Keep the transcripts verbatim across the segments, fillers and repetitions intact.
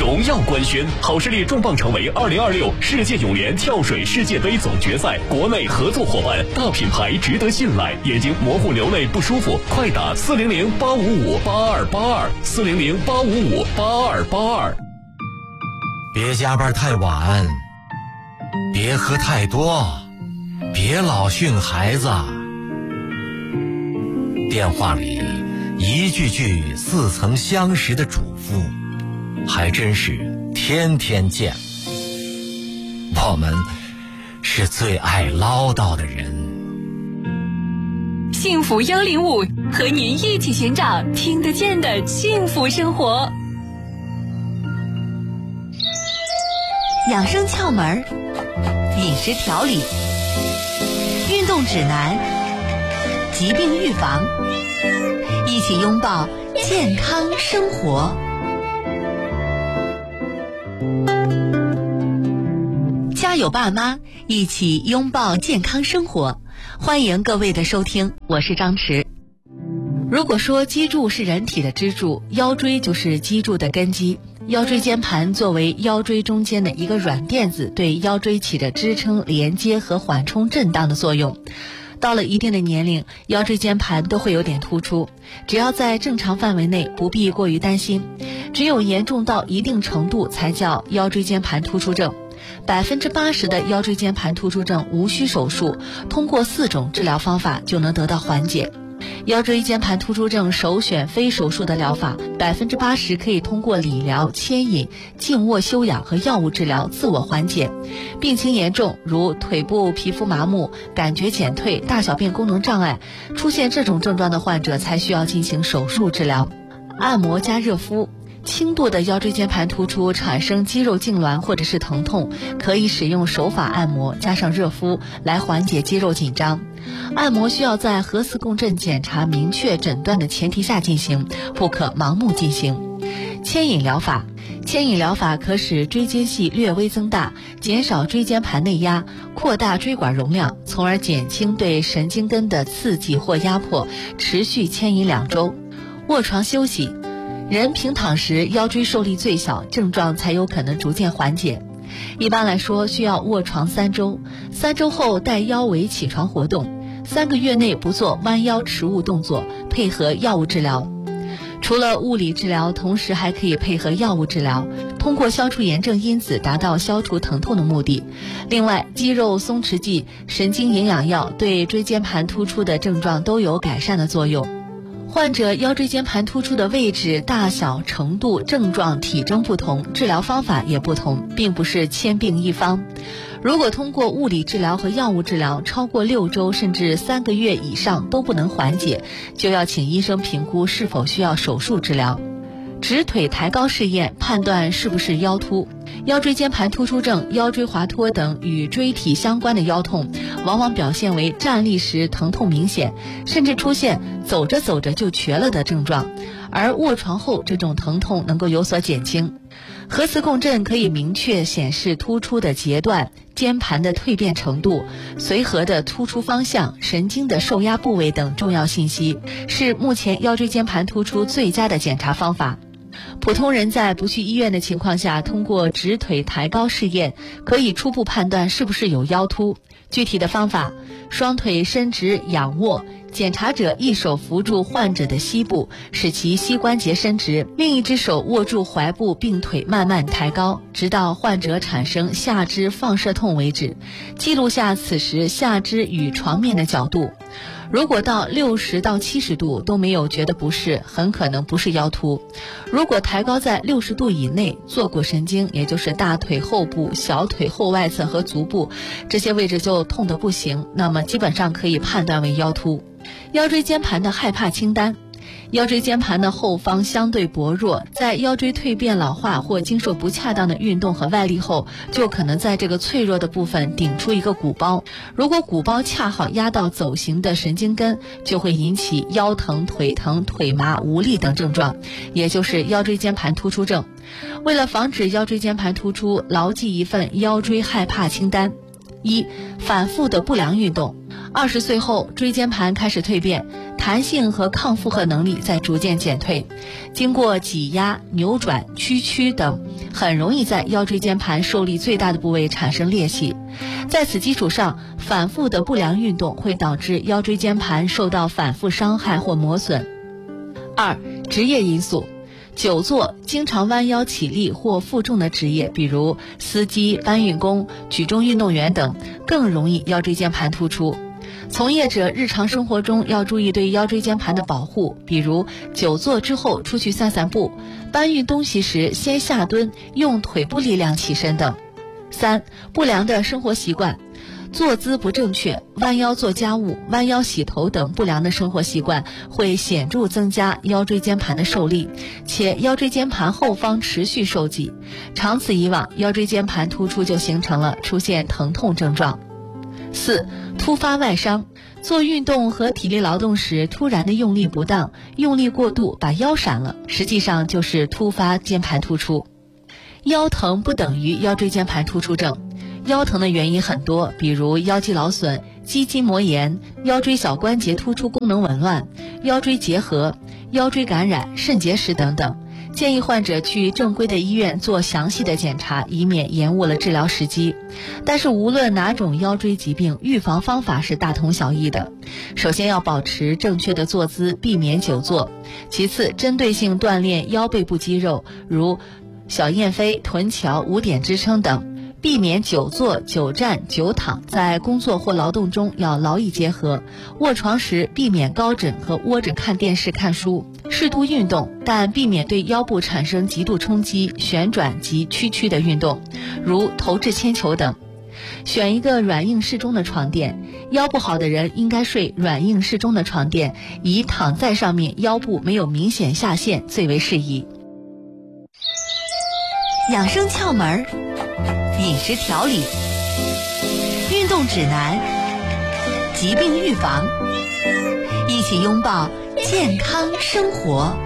荣耀官宣，好视力重磅成为二零二六世界泳联跳水世界杯总决赛国内合作伙伴，大品牌值得信赖。眼睛模糊流泪不舒服，快打四零零八五五八二八二四零零八五五八二八二。 别加班太晚，别喝太多，别老训孩子。电话里一句句似曾相识的嘱咐，还真是天天见。我们是最爱唠叨的人。 幸福幺零五，和您一起寻找听得见的幸福生活。 养生窍门、饮食调理、运动指南、疾病预防，一起拥抱健康生活。家有爸妈，一起拥抱健康生活。欢迎各位的收听，我是张弛。如果说脊柱是人体的支柱，腰椎就是脊柱的根基。腰椎间盘作为腰椎中间的一个软垫子，对腰椎起着支撑、连接和缓冲震荡的作用。到了一定的年龄，腰椎间盘都会有点突出，只要在正常范围内，不必过于担心。只有严重到一定程度才叫腰椎间盘突出症。百分之八十的腰椎间盘突出症无需手术，通过四种治疗方法就能得到缓解。腰椎间盘突出症首选非手术的疗法，百分之八十可以通过理疗、牵引、静卧休养和药物治疗自我缓解。病情严重，如腿部皮肤麻木、感觉减退、大小便功能障碍，出现这种症状的患者才需要进行手术治疗。按摩加热敷。轻度的腰椎间盘突出产生肌肉痉挛或者是疼痛，可以使用手法按摩加上热敷来缓解肌肉紧张。按摩需要在核磁共振检查明确诊断的前提下进行，不可盲目进行。牵引疗法，牵引疗法可使椎间隙略微增大，减少椎间盘内压，扩大椎管容量，从而减轻对神经根的刺激或压迫，持续牵引两周。卧床休息，人平躺时腰椎受力最小，症状才有可能逐渐缓解。一般来说需要卧床三周，三周后带腰围起床活动，三个月内不做弯腰持物动作，配合药物治疗。除了物理治疗，同时还可以配合药物治疗，通过消除炎症因子达到消除疼痛的目的。另外，肌肉松弛剂、神经营养药对椎间盘突出的症状都有改善的作用。患者腰椎间盘突出的位置、大小、程度、症状、体征不同，治疗方法也不同，并不是千病一方。如果通过物理治疗和药物治疗超过六周甚至三个月以上都不能缓解，就要请医生评估是否需要手术治疗。直腿抬高试验判断是不是腰突。腰椎间盘突出症、腰椎滑脱等与椎体相关的腰痛，往往表现为站立时疼痛明显，甚至出现走着走着就瘸了的症状，而卧床后这种疼痛能够有所减轻。核磁共振可以明确显示突出的节段、间盘的蜕变程度、随和的突出方向、神经的受压部位等重要信息，是目前腰椎间盘突出最佳的检查方法。普通人在不去医院的情况下，通过直腿抬高试验，可以初步判断是不是有腰突。具体的方法：双腿伸直仰卧，检查者一手扶住患者的膝部，使其膝关节伸直，另一只手握住踝部，并腿慢慢抬高，直到患者产生下肢放射痛为止。记录下此时下肢与床面的角度。如果到六十到七十度都没有觉得不适，很可能不是腰突。如果抬高在六十度以内，坐骨神经，也就是大腿后部、小腿后外侧和足部这些位置就痛得不行，那么基本上可以判断为腰突。腰椎间盘的害怕清单。腰椎间盘的后方相对薄弱，在腰椎蜕变老化或经受不恰当的运动和外力后，就可能在这个脆弱的部分顶出一个鼓包。如果鼓包恰好压到走行的神经根，就会引起腰疼、腿疼、腿麻、无力等症状，也就是腰椎间盘突出症。为了防止腰椎间盘突出，牢记一份腰椎害怕清单。一、反复的不良运动。 二十岁后，椎间盘开始蜕变，弹性和抗负荷能力在逐渐减退，经过挤压、扭转、屈曲等，很容易在腰椎间盘受力最大的部位产生裂隙。在此基础上，反复的不良运动会导致腰椎间盘受到反复伤害或磨损。二、职业因素。久坐、经常弯腰起立或负重的职业，比如司机、搬运工、举重运动员等，更容易腰椎间盘突出。从业者日常生活中要注意对腰椎间盘的保护，比如久坐之后出去散散步，搬运东西时先下蹲，用腿部力量起身等。三、不良的生活习惯。坐姿不正确、弯腰做家务、弯腰洗头等不良的生活习惯会显著增加腰椎间盘的受力，且腰椎间盘后方持续受挤，长此以往，腰椎间盘突出就形成了出现疼痛症状。四、突发外伤。做运动和体力劳动时突然的用力不当，用力过度把腰闪了，实际上就是突发间盘突出。腰疼不等于腰椎间盘突出症。腰疼的原因很多，比如腰肌劳损、肌筋膜炎、腰椎小关节突出功能紊乱、腰椎结核、腰椎感染、肾结石等等。建议患者去正规的医院做详细的检查，以免延误了治疗时机。但是无论哪种腰椎疾病，预防方法是大同小异的。首先要保持正确的坐姿，避免久坐。其次，针对性锻炼腰背部肌肉，如小燕飞、臀桥、五点支撑等。避免久坐、久站、久躺，在工作或劳动中要劳逸结合。卧床时避免高枕和窝着看电视、看书。适度运动，但避免对腰部产生极度冲击、旋转及屈曲的运动，如投掷铅球等。选一个软硬适中的床垫，腰不好的人应该睡软硬适中的床垫，以躺在上面腰部没有明显下陷最为适宜。 养生窍门、饮食调理、运动指南、疾病预防，一起拥抱健康生活。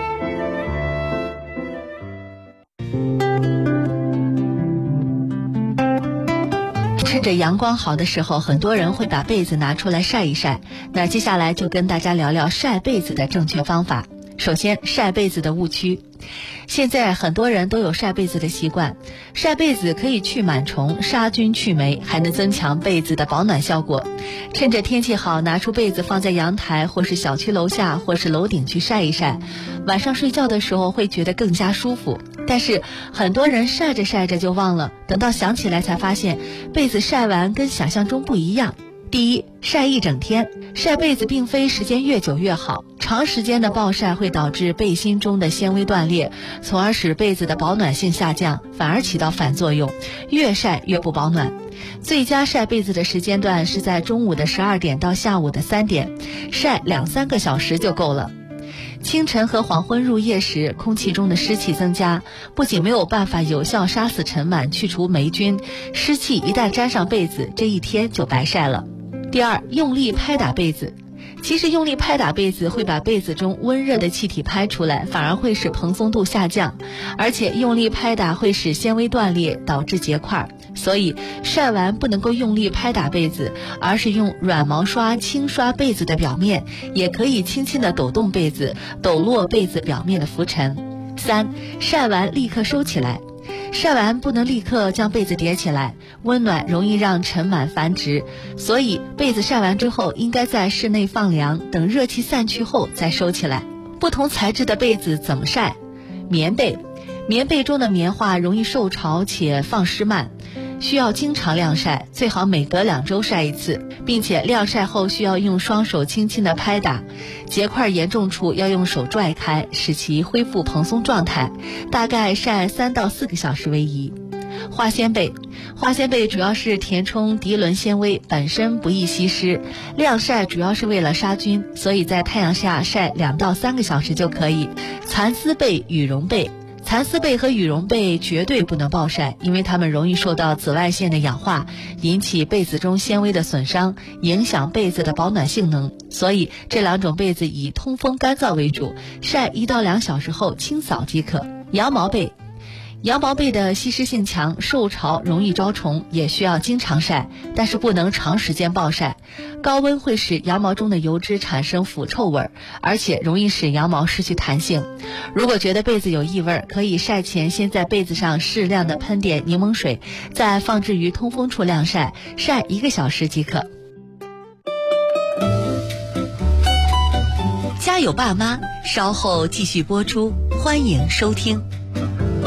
趁着阳光好的时候，很多人会把被子拿出来晒一晒。那接下来就跟大家聊聊晒被子的正确方法。首先，晒被子的误区。现在很多人都有晒被子的习惯，晒被子可以去螨虫、杀菌去霉，还能增强被子的保暖效果。趁着天气好，拿出被子放在阳台或是小区楼下或是楼顶去晒一晒，晚上睡觉的时候会觉得更加舒服。但是很多人晒着晒着就忘了，等到想起来才发现被子晒完跟想象中不一样。第一，晒一整天。晒被子并非时间越久越好，长时间的暴晒会导致被芯中的纤维断裂，从而使被子的保暖性下降，反而起到反作用，越晒越不保暖。最佳晒被子的时间段是在中午的十二点到下午的三点，晒两三个小时就够了。清晨和黄昏入夜时，空气中的湿气增加，不仅没有办法有效杀死尘螨、去除霉菌，湿气一旦沾上被子，这一天就白晒了。第二，用力拍打被子。其实用力拍打被子会把被子中温热的气体拍出来，反而会使蓬松度下降，而且用力拍打会使纤维断裂，导致结块。所以晒完不能够用力拍打被子，而是用软毛刷轻刷被子的表面，也可以轻轻地抖动被子，抖落被子表面的浮尘。三，晒完立刻收起来。晒完不能立刻将被子叠起来，温暖容易让尘螨繁殖，所以被子晒完之后应该在室内放凉，等热气散去后再收起来。不同材质的被子怎么晒？棉被，棉被中的棉花容易受潮且放湿慢，需要经常晾晒，最好每隔两周晒一次，并且晾晒后需要用双手轻轻地拍打，结块严重处要用手拽开，使其恢复蓬松状态，大概晒三到四个小时为宜。化纤被，化纤被主要是填充涤纶纤维，本身不易吸湿，晾晒主要是为了杀菌，所以在太阳下晒两到三个小时就可以。蚕丝被、羽绒被，蚕丝被和羽绒被绝对不能暴晒，因为它们容易受到紫外线的氧化，引起被子中纤维的损伤，影响被子的保暖性能。所以这两种被子以通风干燥为主，晒一到两小时后清扫即可。羊毛被， 羊毛被的吸湿性强，受潮容易招虫，也需要经常晒，但是不能长时间暴晒。高温会使羊毛中的油脂产生腐臭味，而且容易使羊毛失去弹性。如果觉得被子有异味，可以晒前先在被子上适量的喷点柠檬水，再放置于通风处晾晒，晒一个小时即可。 家有爸妈，稍后继续播出，欢迎收听。